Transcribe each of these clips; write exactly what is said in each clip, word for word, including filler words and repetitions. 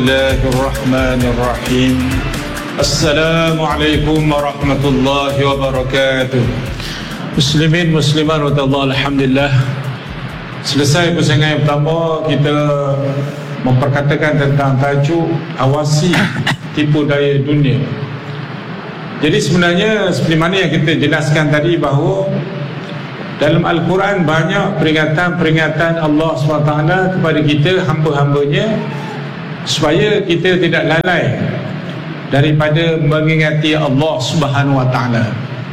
Bismillahirrahmanirrahim. Assalamualaikum warahmatullahi wabarakatuh. Muslimin muslimat radhiyallahu alhamdulillah. Selesai pusingan yang pertama, kita memperkatakan tentang tajuk awasi tipu daya dunia. Jadi sebenarnya seperti mana yang kita jelaskan tadi, bahawa dalam Al-Quran banyak peringatan-peringatan Allah subhanahu wa taala kepada kita, hamba-hambanya, supaya kita tidak lalai daripada mengingati Allah subhanahu wa taala.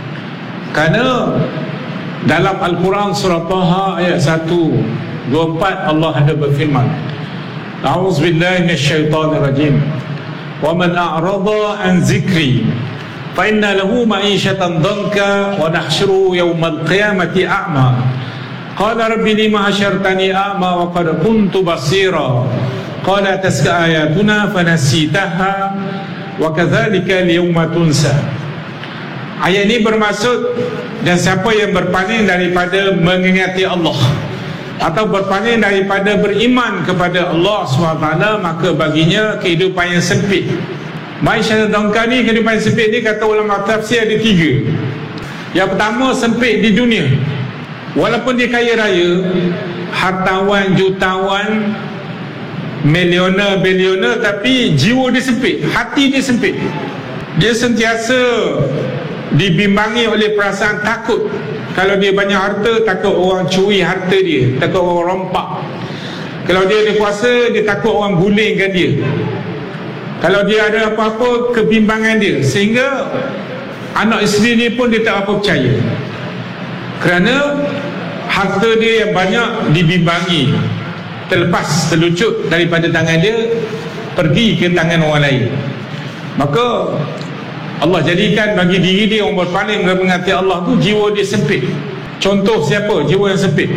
Kerana dalam Al-Quran surah Taha ayat seratus dua puluh empat Allah ada berfirman, A'udzubillahi minasyaitonirrajim. Wa man a'rada an zikri fa inna lahu ma'isyatan dhanka wa nahsyuruhu yawmal qiyamati a'ma. Qala rabbi lima hasyartani a'ma wa qad kuntu basira. Qala taska ayatuna fanasitaha wa kadzalika al-yawma tunsa. Ayat ini bermaksud, dan siapa yang berpaling daripada mengingati Allah atau berpaling daripada beriman kepada Allah subhanahu wa taala, maka baginya kehidupan yang sempit. Ma'isyah dangka ni, kehidupan yang sempit ni, kata ulama tafsir ada tiga. Yang pertama, sempit di dunia. Walaupun dia kaya raya, hartawan, jutawan, milioner, bilioner, tapi jiwa dia sempit, hati dia sempit. Dia sentiasa dibimbangi oleh perasaan takut. Kalau dia banyak harta, takut orang curi harta dia, takut orang rompak. Kalau dia ada kuasa, dia takut orang gulingkan dia. Kalau dia ada apa-apa, kebimbangan dia, sehingga anak isteri dia pun dia tak apa percaya, kerana harta dia yang banyak dibimbangi, terlepas, terlucut daripada tangan dia, pergi ke tangan orang lain. Maka Allah jadikan bagi diri dia, orang berpaling mengingati Allah tu, jiwa dia sempit. Contoh siapa jiwa yang sempit?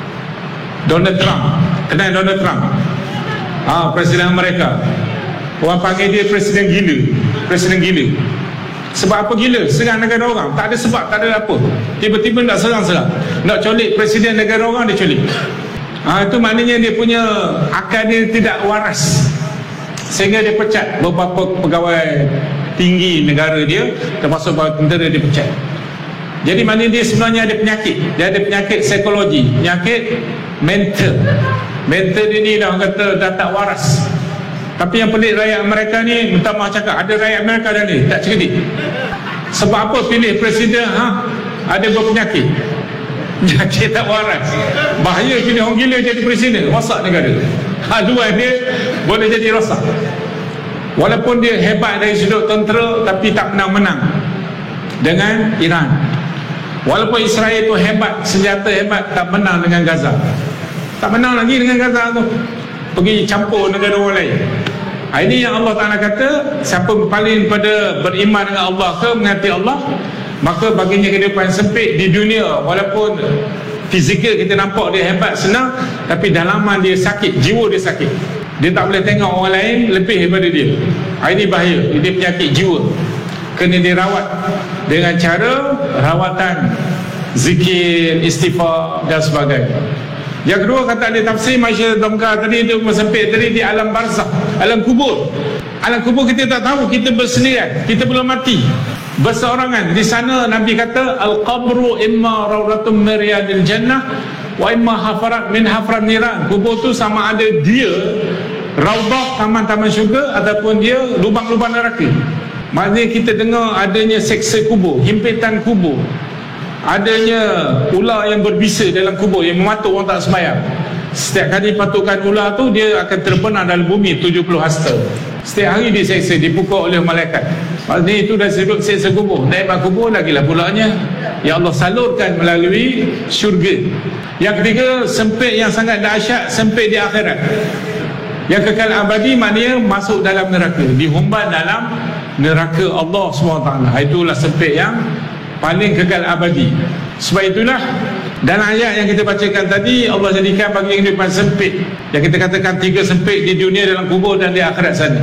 Donald Trump. Kenal Donald Trump? Ah, Presiden Amerika. Orang panggil dia Presiden gila. Presiden gila. Sebab apa gila? Serang negara orang. Tak ada sebab, tak ada apa. Tiba-tiba nak serang-serang, nak colik Presiden negara orang, dia colik. Ha, itu maknanya dia punya akal dia tidak waras, sehingga dia pecat beberapa pegawai tinggi negara dia, termasuk bawah tentera, dia pecat. Jadi maknanya dia sebenarnya ada penyakit. Dia ada penyakit psikologi, penyakit mental. Mental dia ni dah kata dah tak waras. Tapi yang pelik, rakyat Amerika ni, minta maaf cakap, ada rakyat Amerika dah ni tak cerdik. Sebab apa pilih presiden? Ha? Ada berpenyakit, penyakit tak waras. Bahaya kini orang gila jadi presiden, rosak negara. Haluan dia boleh jadi rosak. Walaupun dia hebat dari sudut tentera, tapi tak pernah menang dengan Iran. Walaupun Israel tu hebat, senjata hebat, tak menang dengan Gaza. Tak menang lagi dengan Gaza tu, pergi campur negara orang lain. Ini yang Allah Ta'ala kata, siapa paling pada beriman dengan Allah ke mengasihi Allah, maka baginya kehidupan sempit di dunia. Walaupun fizikal kita nampak dia hebat, senang, tapi dalaman dia sakit, jiwa dia sakit. Dia tak boleh tengok orang lain lebih daripada dia. Ini bahaya, ini penyakit jiwa. Kena dirawat dengan cara rawatan zikir, istighfar dan sebagainya. Yang kedua, kata ahli tafsir, masyarakat damkar tadi itu sempit tadi di alam barzakh, alam kubur. Alam kubur kita tak tahu, kita bersendirian, kita belum mati, berseorangan. Di sana Nabi kata, al-qabru imma rawdatun min riyadil jannah wa imma hafarat min hafran niran. Kubur tu sama ada dia raudah, taman-taman syurga, ataupun dia lubang-lubang neraka. Maksudnya kita dengar adanya seksa kubur, himpitan kubur, adanya ular yang berbisa dalam kubur yang mematuk orang tak sembahyang. Setiap kali patukan ular tu, dia akan terbenam dalam bumi tujuh puluh hasta. Setiap hari diseksa, dipukul oleh malaikat. Maksudnya itu dah sebut seksa kubur. Nikmat kubur lagilah pulaknya yang Allah salurkan melalui syurga. Yang ketiga, sempit yang sangat dahsyat, sempit di akhirat. Yang kekal abadi maknanya masuk dalam neraka, dihumban dalam neraka Allah subhanahu wa taala. Itulah sempit yang paling kekal abadi. Sebab itulah dalam ayat yang kita bacakan tadi, Allah jadikan bagi kehidupan sempit, yang kita katakan tiga sempit di dunia, dalam kubur dan di akhirat sana.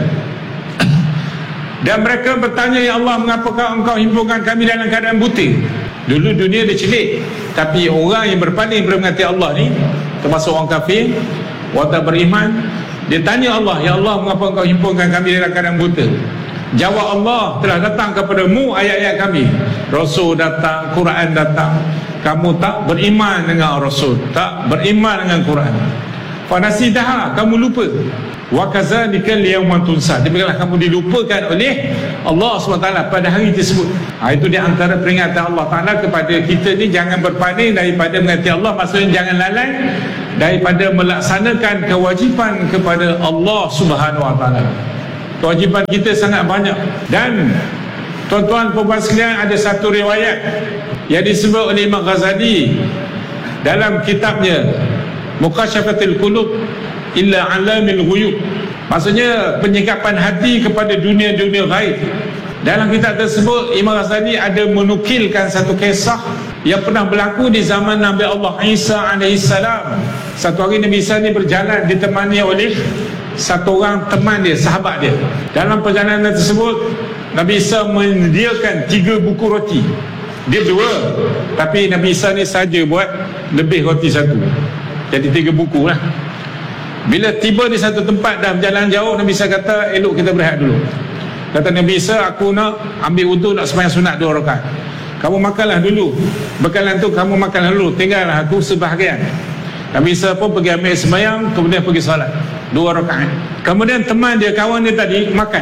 Dan mereka bertanya, ya Allah, mengapakah engkau himpunkan kami dalam keadaan buta? Dulu dunia dia celik, tapi orang yang berpaling mengasihi Allah ni, termasuk orang kafir, orang tak beriman, Dia tanya Allah, ya Allah, mengapa engkau himpunkan kami dalam keadaan buta? Jawab Allah, telah datang kepadamu ayat-ayat kami, Rasul datang, Quran datang, kamu tak beriman dengan Rasul, tak beriman dengan Quran. Fanasidaha, kamu lupa. Wa kazalikal yawma tunsa, demikianlah kamu dilupakan oleh Allah subhanahu wa taala pada hari tersebut. Ha, itu di antara peringatan Allah Taala kepada kita ni, jangan berpaling daripada mengerti Allah, maksudnya jangan lalai daripada melaksanakan kewajipan kepada Allah Subhanahu wa taala. Kewajipan kita sangat banyak. Dan tuan-tuan puan-puan sekalian, ada satu riwayat yang disebut oleh Imam Ghazali dalam kitabnya Muqasyafatul Qulub illa alamil ghuyub, maksudnya penyikapan hati kepada dunia-dunia ghaib. Dalam kitab tersebut Imam Ghazali ada menukilkan satu kisah yang pernah berlaku di zaman Nabi Allah Isa alaihissalam. Satu hari Nabi Isa ni berjalan ditemani oleh satu orang teman dia, sahabat dia. Dalam perjalanan tersebut Nabi Isa menyediakan tiga buku roti. Dia dua, tapi Nabi Isa ni saja buat lebih roti satu, jadi tiga buku lah. Bila tiba di satu tempat dah berjalan jauh, Nabi Isa kata, elok kita berehat dulu. Kata Nabi Isa, aku nak ambil wudhu, nak sembahyang sunat dua rakaat. Kamu makanlah dulu, bekalan tu kamu makanlah dulu, tinggallah aku sebahagian. Nabi Isa pun pergi ambil sembahyang, kemudian pergi salat dua rakaat. Kemudian teman dia, kawan dia tadi makan.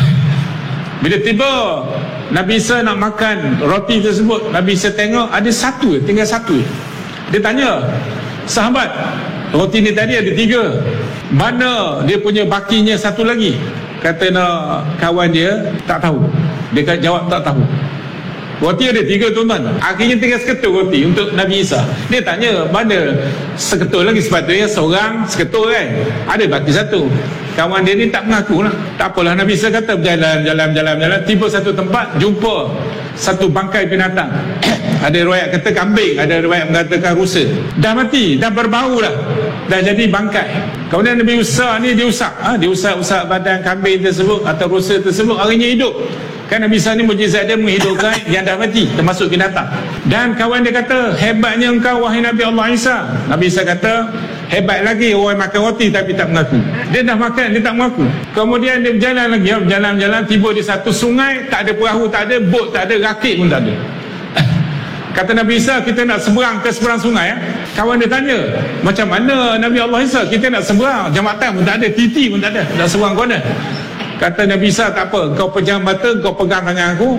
Bila tiba Nabi Isa nak makan roti tersebut, Nabi Isa tengok ada satu, tinggal satu. Dia tanya, sahabat, roti ni tadi ada tiga, mana dia punya bakinya satu lagi? Kata nak kawan dia, tak tahu. Dia kata jawab tak tahu. Roti ada tiga tuan-tuan, akhirnya tinggal seketul roti untuk Nabi Isa. Dia tanya, mana seketul lagi? Sepatutnya seorang seketul kan, ada baki satu. Kawan dia ni tak mengaku lah. Tak apalah, Nabi Isa kata berjalan, jalan, jalan, jalan, tiba satu tempat, jumpa satu bangkai binatang. Ada riwayat kata kambing, ada riwayat mengatakan rusa. Dah mati, dah berbau dah, dah jadi bangkai. Kemudian Nabi Isa ni diusap, ha, diusap-usap badan kambing tersebut atau rusa tersebut, akhirnya hidup. Kan Nabi Isa ni mujizat dia menghidupkan yang dah mati, termasuk binatang. Dan kawan dia kata, hebatnya engkau wahai Nabi Allah Isa. Nabi Isa kata, hebat lagi orang makan roti tapi tak mengaku. Dia dah makan, dia tak mengaku. Kemudian dia berjalan lagi, berjalan-jalan, tiba di satu sungai, tak ada perahu, tak ada bot, tak ada rakit pun tak ada. Kata Nabi Isa, kita nak seberang ke seberang sungai. eh? Kawan dia tanya, macam mana Nabi Allah Isa, kita nak seberang, jambatan pun tak ada, titi pun tak ada, nak seberang kau mana? Kata Nabi Isa, tak apa, kau pejam mata, kau pegang tangan aku,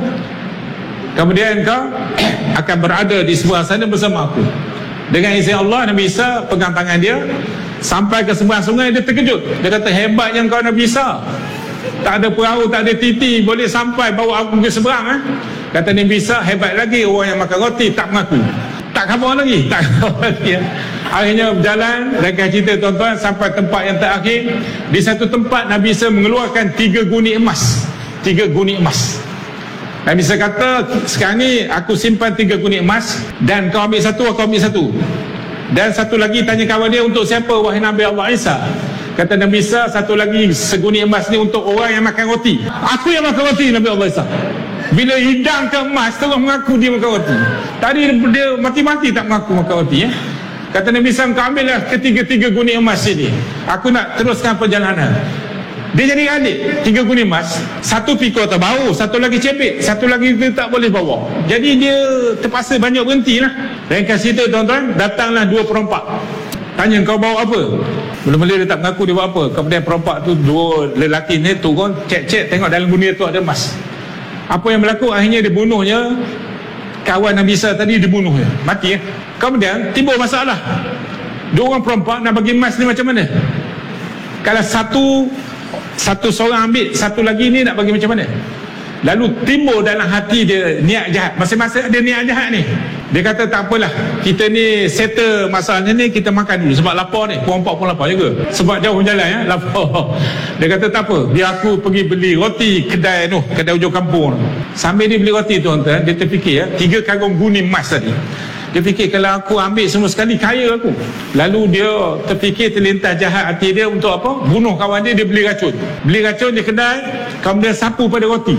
kemudian kau akan berada di seberang sana bersama aku. Dengan izin Allah, Nabi Isa pegang tangan dia sampai ke seberang sungai. Dia terkejut, dia kata, hebatnya kau Nabi Isa, tak ada perahu, tak ada titi, boleh sampai bawa aku ke seberang. eh? Kata Nabi Isa, hebat lagi orang yang makan roti tak mengaku. Tak khabar lagi, tak khabar lagi. ya. Akhirnya berjalan, ringkas cerita tuan-tuan, sampai tempat yang terakhir. Di satu tempat Nabi Isa mengeluarkan tiga guni emas. Tiga guni emas. Nabi Isa kata, sekarang ni aku simpan tiga guni emas, dan kau ambil satu, aku ambil satu. Dan satu lagi tanya kawan dia, untuk siapa wahai Nabi Allah Isa? Kata Nabi Isa, satu lagi seguni emas ni untuk orang yang makan roti. Aku yang makan roti, Nabi Allah Isa. Bila hidangkan emas, terus mengaku dia makan roti. Tadi dia mati-mati tak mengaku makan roti. ya. Kata Nabi Isa, kau ambillah ketiga-tiga guni emas ini, aku nak teruskan perjalanan. Dia jadi adik, tiga guni emas, satu pikul terbau, satu lagi cepit, satu lagi dia tak boleh bawa. Jadi dia terpaksa banyak berhenti lah. Ringkas cerita tuan-tuan, datanglah dua perompak. Tanya, kau bawa apa? Mula-mula dia tak mengaku dia bawa apa. Kemudian perompak tu, dua lelaki ni turun, cek-cek, tengok dalam guni tu ada emas. Apa yang berlaku? Akhirnya dia bunuhnya. Kawan Nabi Isa tadi dibunuhnya, mati. eh? Kemudian timbul masalah. Dua orang perompak nak bagi emas ni macam mana? Kalau satu Satu seorang ambil, satu lagi ni nak bagi macam mana? Lalu timbul dalam hati dia niat jahat. Masing-masing ada niat jahat ni. Dia kata, tak apalah, kita ni settle masalahnya ni, kita makan dulu. Sebab lapar ni, perompak pun lapar juga. Sebab jauh jalan ya, lapar. Dia kata, tak apa, biar aku pergi beli roti kedai tu, kedai hujung kampung. Sambil dia beli roti tu, dia terfikir ya, tiga karung guni emas tadi. Dia fikir, kalau aku ambil semua sekali, kaya aku. Lalu dia terfikir, terlintas jahat hati dia untuk apa? Bunuh kawan dia, dia beli racun. Beli racun di kedai, kemudian sapu pada roti.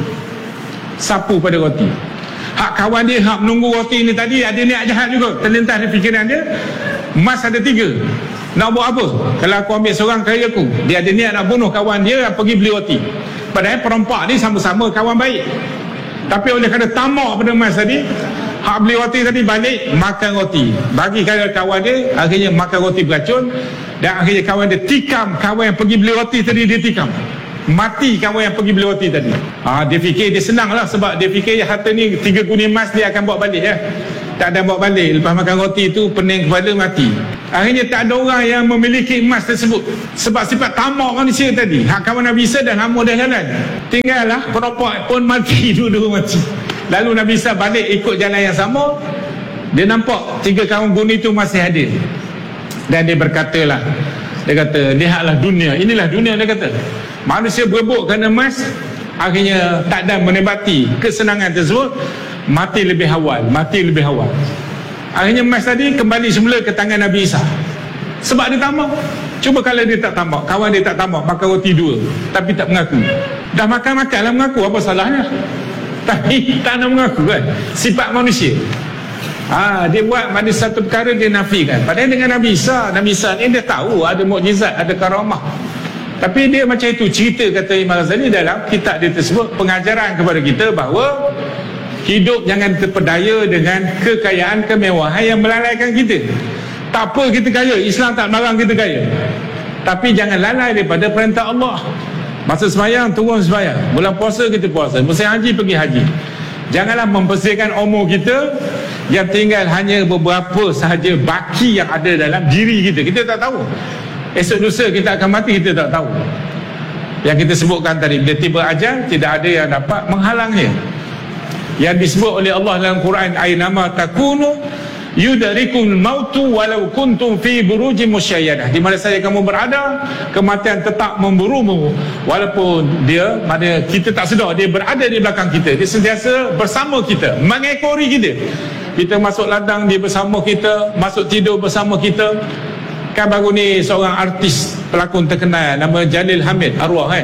Sapu pada roti. Hak kawan dia, hak menunggu roti ni tadi, ada niat jahat juga, terlintas di fikiran dia. Emas ada tiga. Nak buat apa? Kalau aku ambil seorang kaya aku, dia ada niat nak bunuh kawan dia, pergi beli roti. Padahal perempuan ni sama-sama kawan baik, tapi oleh kerana tamak pada emas tadi, hak beli roti tadi balik makan roti, bagi kawan dia, akhirnya makan roti beracun. Dan akhirnya kawan dia tikam kawan yang pergi beli roti tadi, dia tikam mati kawan yang pergi beli roti tadi. ha, Dia fikir dia senang lah, sebab dia fikir harta ni tiga guni emas dia akan bawa balik ya. Tak ada bawa balik. Lepas makan roti tu pening kepala, mati. Akhirnya tak ada orang yang memiliki emas tersebut, sebab sifat tamak manusia tadi. Hak kawan Nabi Isa dah lama dah jalan, tinggallah perempuan pun mati, dua-dua mati. Lalu Nabi Isa balik ikut jalan yang sama. Dia nampak tiga kawan guni tu masih ada, dan dia berkatalah, dia kata, lihatlah dunia, inilah dunia. Dia kata manusia berebut kerana emas, akhirnya tak ada menikmati kesenangan tersebut, mati lebih awal, mati lebih awal. Akhirnya emas tadi kembali semula ke tangan Nabi Isa, sebab dia tamak. Cuba kalau dia tak tamak, kawan dia tak tamak, makan roti dua tapi tak mengaku. Dah makan-makan lah mengaku, apa salahnya? Tapi tak nak mengaku kan, sifat manusia. Ha, dia buat ada satu perkara dia nafikan. Padahal dengan Nabi Isa, Nabi Isa ni dia tahu ada mukjizat, ada karamah, tapi dia macam itu. Cerita, kata Imam Ghazali dalam kitab dia tersebut, pengajaran kepada kita bahawa hidup jangan terpedaya dengan kekayaan, kemewahan yang melalaikan kita. Tak apa kita kaya, Islam tak melarang kita kaya, tapi jangan lalai daripada perintah Allah. Masa sembahyang, turun sembahyang. Bulan puasa, kita puasa. Musim haji, pergi haji. Janganlah membersihkan umur kita yang tinggal hanya beberapa sahaja baki yang ada dalam diri kita. Kita tak tahu esok lusa kita akan mati, kita tak tahu. Yang kita sebutkan tadi, bila tiba ajal, tidak ada yang dapat menghalangnya. Yang disebut oleh Allah dalam Quran, aynama takunu yudrikul mautu walau kuntum fi burujin musyayyadah. Di mana saja kamu berada, kematian tetap memburumu, walaupun dia, mana kita tak sedar, dia berada di belakang kita. Dia sentiasa bersama kita, mengekori kita. Kita masuk ladang, dia bersama kita. Masuk tidur, bersama kita. Kan baru ni seorang artis pelakon terkenal nama Jalil Hamid, arwah kan,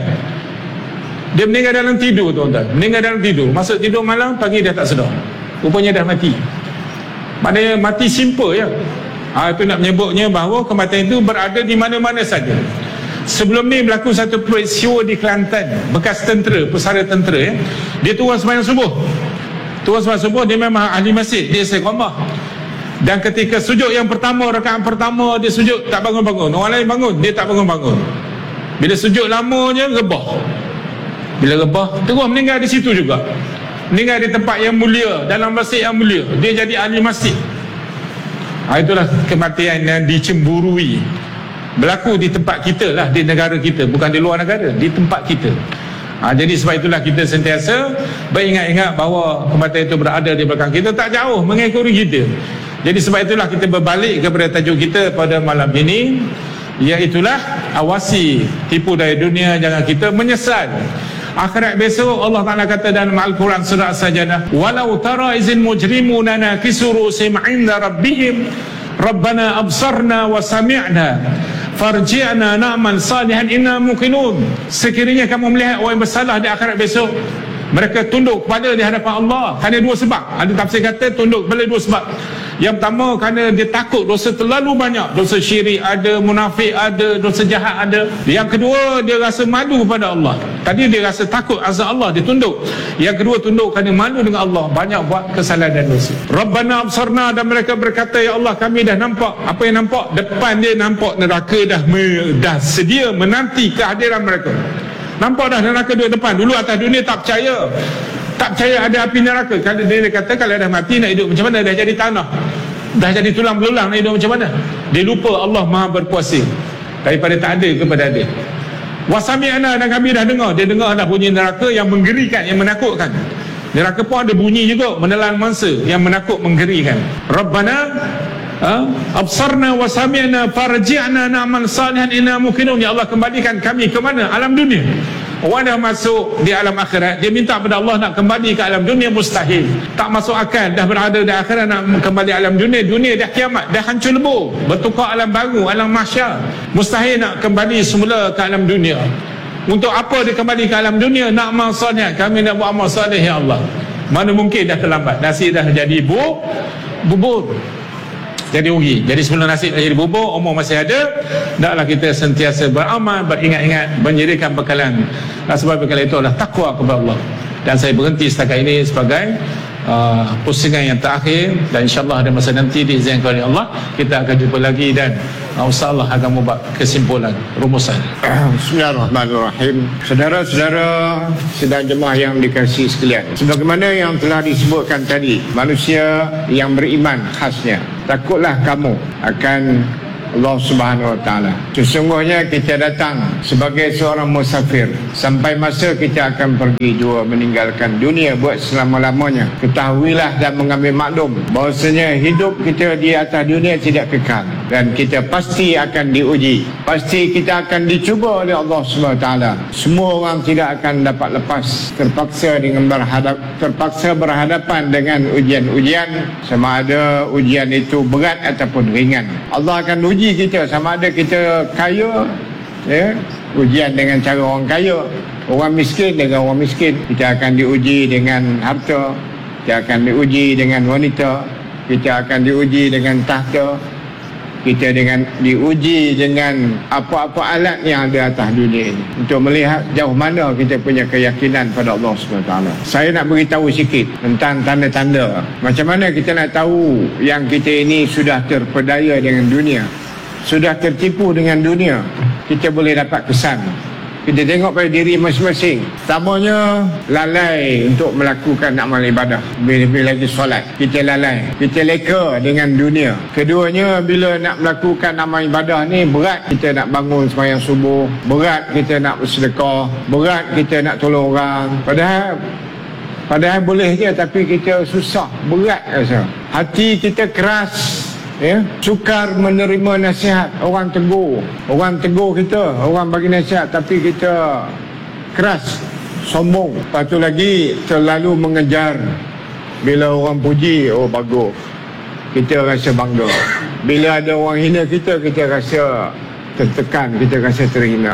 dia meninggal dalam tidur, tuan-tuan. Meninggal dalam tidur. Masuk tidur malam, pagi dah tak sedar, rupanya dah mati. Maknanya mati simple ya. Ha, itu nak menyebutnya bahawa kematian itu berada di mana-mana saja. Sebelum ni berlaku satu peristiwa di Kelantan, bekas tentera, pesara tentera ya. Dia turun sembahyang subuh. Turun sembahyang subuh, dia memang ahli masjid, dia istiqamah. Dan ketika sujud yang pertama, rakaat pertama, dia sujud tak bangun-bangun. Orang lain bangun, dia tak bangun-bangun. Bila sujud lamanya, rebah. Bila rebah, terus meninggal di situ juga. Meninggal di tempat yang mulia, dalam masjid yang mulia. Dia jadi ahli masjid. Ha, itulah kematian yang dicemburui. Berlaku di tempat kita lah, di negara kita, bukan di luar negara, di tempat kita. Ha, jadi sebab itulah kita sentiasa beringat-ingat bahawa kematian itu berada di belakang kita, tak jauh mengekori kita. Jadi sebab itulah kita berbalik kepada tajuk kita pada malam ini, iaitulah awasi tipu daya dunia, jangan kita menyesal akhirat besok. Allah Ta'ala kata dalam Al-Quran surah As-Sajdah, walau tara izin mujrimuna nakisu ru'usihim 'inda rabbihim rabbana absarna wa sami'na farji'na na'mal salihan inna muqinun. Sekiranya kamu melihat orang yang bersalah di akhirat besok, mereka tunduk kepada di hadapan Allah kerana dua sebab. Ada tafsir kata tunduk kepada dua sebab. Yang pertama, kerana dia takut dosa terlalu banyak. Dosa syirik ada, munafik ada, dosa jahat ada. Yang kedua, dia rasa malu kepada Allah. Tadi dia rasa takut azab Allah, dia tunduk. Yang kedua, tunduk kerana malu dengan Allah, banyak buat kesalahan dan dosa. Rabbana absarna, dan mereka berkata, ya Allah, kami dah nampak. Apa yang nampak? Depan dia nampak neraka dah, me, dah sedia menanti kehadiran mereka. Nampak dah neraka duduk depan. Dulu atas dunia tak percaya, tak percaya ada api neraka. Kalau dia, dia kata kalau dah mati nak hidup macam mana? Dah jadi tanah, dah jadi tulang belulang, nak hidup macam mana? Dia lupa Allah Maha berkuasa. Daripada tak ada kepada ada. Wasami'na, dan kami dah dengar. Dia dengar dah bunyi neraka yang menggerikan, yang menakutkan. Neraka pun ada bunyi juga, menelan mangsa, yang menakut, menggerikan. Rabbana ha? absarna wa sami'na farji'na na'mal salihan inna muqinun. Ya Allah, kembalikan kami ke mana? Alam dunia. Orang dah masuk di alam akhirat, dia minta kepada Allah nak kembali ke alam dunia, mustahil. Tak masuk akal. Dah berada di akhirat nak kembali alam dunia. Dunia dah kiamat, dah hancur lebur, bertukar alam baru, alam mahsyar. Mustahil nak kembali semula ke alam dunia. Untuk apa dia kembali ke alam dunia? Nak amal salih, kami nak buat amal salih ya Allah. Mana mungkin, dah terlambat. Nasi dah jadi bu, bubur. jadi rugi. Jadi sebelum nasib jadi bubur, umur masih ada, hendaklah kita sentiasa beramal, beringat-ingat, menyediakan bekalan. Dan sebab bekalan itu adalah takwa kepada Allah. Dan saya berhenti setakat ini sebagai uh, pusingan yang terakhir, dan insyaAllah ada masa nanti diizinkan oleh Allah kita akan jumpa lagi, dan uh, insyaAllah akan membuat kesimpulan rumusan. Bismillahirrahmanirrahim. Saudara-saudara sedang jemaah yang dikasihi sekalian, sebagaimana yang telah disebutkan tadi, manusia yang beriman khasnya takutlah kamu akan Allah Subhanahu Wa Taala. Sesungguhnya kita datang sebagai seorang musafir, sampai masa kita akan pergi jua meninggalkan dunia buat selama-lamanya. Ketahuilah dan mengambil maklum bahawasanya hidup kita di atas dunia tidak kekal, dan kita pasti akan diuji, pasti kita akan dicuba oleh Allah Subhanahu Wa Taala. Semua orang tidak akan dapat lepas, terpaksa dengan berhadap terpaksa berhadapan dengan ujian-ujian, sama ada ujian itu berat ataupun ringan. Allah akan uji kita sama ada kita kaya, ya, ujian dengan cara orang kaya, orang miskin dengan orang miskin. Kita akan diuji dengan harta, kita akan diuji dengan wanita, kita akan diuji dengan tahta, kita dengan diuji dengan apa-apa alat yang ada atas dunia ini, untuk melihat jauh mana kita punya keyakinan pada Allah subhanahu wa taala. Saya nak beritahu sikit tentang tanda-tanda macam mana kita nak tahu yang kita ini sudah terpedaya dengan dunia, sudah tertipu dengan dunia. Kita boleh dapat kesan. Kita tengok pada diri masing-masing. Pertamanya, lalai untuk melakukan amal ibadah, lebih-lebih lagi solat. Kita lalai, kita leka dengan dunia. Keduanya, bila nak melakukan amal ibadah ni berat. Kita nak bangun sembahyang subuh, berat kita nak bersedekah, berat kita nak tolong orang. Padahal Padahal boleh je, tapi kita susah, berat rasa. Hati kita keras, ya, sukar menerima nasihat. Orang tegur, orang tegur kita, orang bagi nasihat, tapi kita keras, sombong. Lepas tu lagi terlalu mengejar. Bila orang puji, oh bagus, kita rasa bangga. Bila ada orang hina kita, kita rasa tertekan, kita rasa terhina.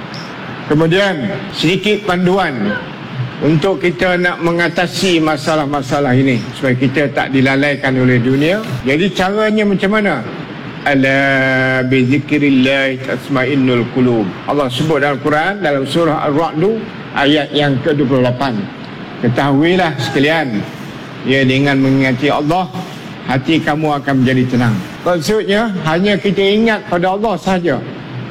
Kemudian sedikit panduan untuk kita nak mengatasi masalah-masalah ini, supaya kita tak dilalaikan oleh dunia. Jadi caranya macam mana? Ala bi zikrillah tasmainnul qulub. Allah sebut dalam Quran, dalam surah Ar-Ra'd ayat yang ke dua puluh lapan. Ketahuilah sekalian, ya, dengan mengingati Allah, hati kamu akan menjadi tenang. Maksudnya hanya kita ingat pada Allah sahaja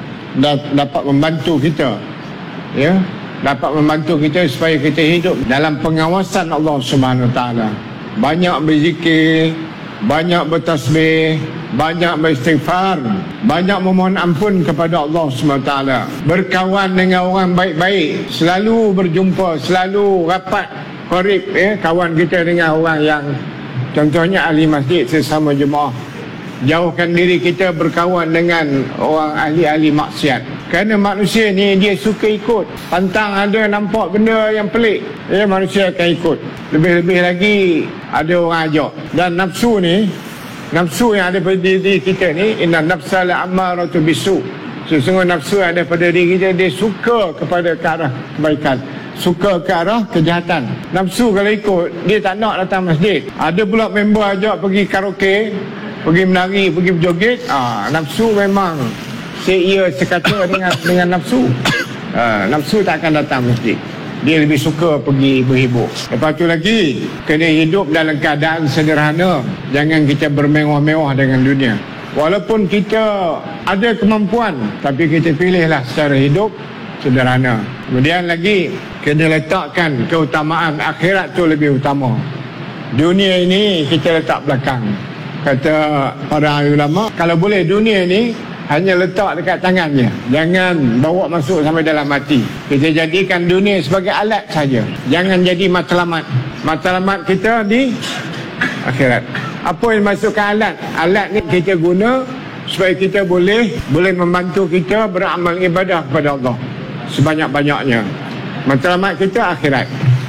dapat membantu kita, ya, dapat membantu kita supaya kita hidup dalam pengawasan Allah Subhanahu Wa Taala. Banyak berzikir, banyak bertasbih, banyak beristighfar, banyak memohon ampun kepada Allah Subhanahu Wa Taala. Berkawan dengan orang baik-baik, selalu berjumpa, selalu rapat, qarib, ya, kawan kita dengan orang yang contohnya ahli masjid, sesama jemaah. Jauhkan diri kita berkawan dengan orang ahli-ahli maksiat. Kerana manusia ni dia suka ikut. Pantang ada nampak benda yang pelik, ya, manusia akan ikut. Lebih-lebih lagi ada orang ajak. Dan nafsu ni, nafsu yang ada pada diri kita ni, inna nafsa la'ammaratu bisu. Sesungguhnya nafsu yang ada pada diri kita, dia suka kepada ke arah kebaikan, suka ke arah kejahatan. Nafsu kalau ikut, dia tak nak datang masjid. Ada pula member ajak pergi karaoke, pergi menari, pergi berjoget. Ah, nafsu memang seia sekata dengan dengan nafsu. Ah, nafsu tak akan datang masjid. Dia lebih suka pergi berhibur. Lepas tu lagi, kena hidup dalam keadaan sederhana. Jangan kita bermewah-mewah dengan dunia. Walaupun kita ada kemampuan, tapi kita pilihlah secara hidup sederhana. Kemudian lagi, kena letakkan keutamaan akhirat tu lebih utama. Dunia ini kita letak belakang. Kata para ulama, kalau boleh dunia ni hanya letak dekat tangannya, jangan bawa masuk sampai dalam hati. Kita jadikan dunia sebagai alat saja, jangan jadi matlamat. Matlamat kita di akhirat. Apa yang masukkan alat? Alat ni kita guna supaya kita boleh boleh membantu kita beramal ibadah kepada Allah sebanyak-banyaknya. Matlamat kita akhirat.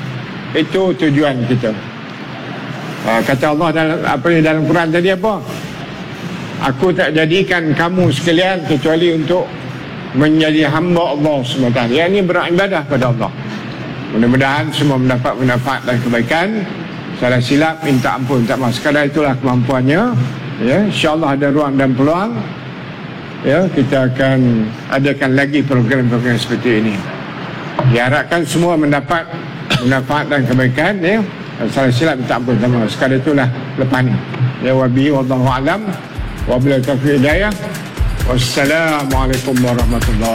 Itu tujuan kita. Uh, kata Allah dalam apa ni dalam Quran tadi apa? Aku tak jadikan kamu sekalian kecuali untuk menjadi hamba Allah subhanahu wa taala. Yang ini beribadah kepada Allah. Mudah-mudahan semua mendapat manfaat dan kebaikan. Salah silap minta ampun, tak maaf. Sekadar itulah kemampuannya. Ya, insya-Allah ada ruang dan peluang. Ya, kita akan adakan lagi program-program seperti ini. Diharapkan semua mendapat manfaat dan kebaikan. Ya, salah silap minta ampun sama. Sekadar itulah lepas ni. Ya, wabihi wallahu alam. Wabillahi taufiq hidayah. Wassalamualaikum warahmatullahi